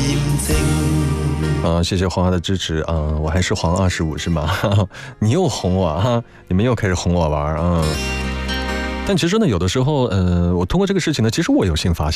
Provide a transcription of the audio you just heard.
谢谢黄华的支持啊，我还是黄25是吗？你又哄我哈，你们又开始哄我玩啊。但其实呢，有的时候我通过这个事情呢，其实我有幸发现